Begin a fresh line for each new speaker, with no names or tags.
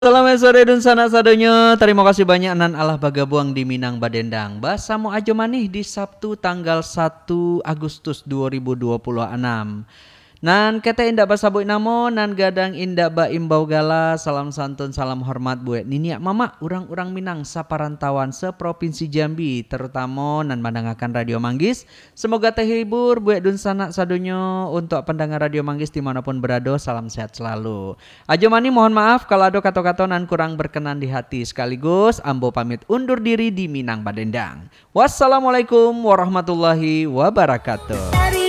Selamat sore dan sana sadonya. Terima kasih banyak nan Allah bagabuang di Minang Badendang. Basamu ajo manih di Sabtu tanggal 1 Agustus 2026. Nan kete indak basabu namo nan gadang indak ba imbau gala salam santun salam hormat buat niniak mama urang-urang Minang saparantawan seprovinsi Jambi terutama nan mendengarkan Radio Manggis. Semoga terhibur buat dun sanak sadunyo untuk pendengar Radio Manggis dimanapun berada, salam sehat selalu. Ajo mani mohon maaf kalau ada kata-kata nan kurang berkenan di hati, sekaligus ambo pamit undur diri di Minang Badendang. Wassalamualaikum warahmatullahi wabarakatuh.